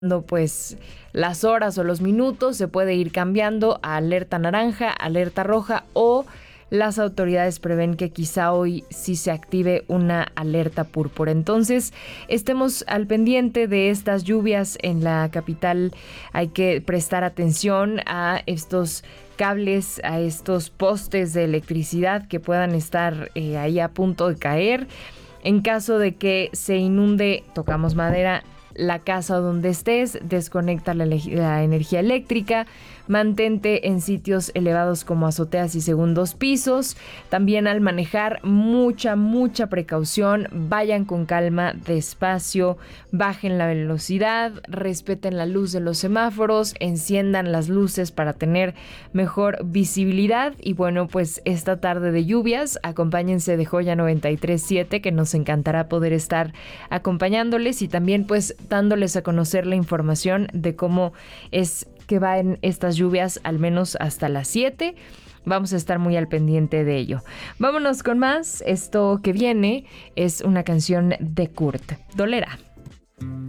pues las horas o los minutos, se puede ir cambiando a alerta naranja, alerta roja, o las autoridades prevén que quizá hoy sí se active una alerta púrpura. Entonces, estemos al pendiente de estas lluvias en la capital. Hay que prestar atención a estos cables, a estos postes de electricidad que puedan estar ahí a punto de caer. En caso de que se inunde, tocamos madera, la casa donde estés, desconecta la energía eléctrica, mantente en sitios elevados como azoteas y segundos pisos. También al manejar, mucha precaución, vayan con calma, despacio, bajen la velocidad, respeten la luz de los semáforos, enciendan las luces para tener mejor visibilidad. Y bueno, pues esta tarde de lluvias, acompáñense de Joya 93.7, que nos encantará poder estar acompañándoles y también pues dándoles a conocer la información de cómo es que va en estas lluvias, al menos hasta las 7. Vamos a estar muy al pendiente de ello. Vámonos con más. Esto que viene es una canción de Kurt, Dolera.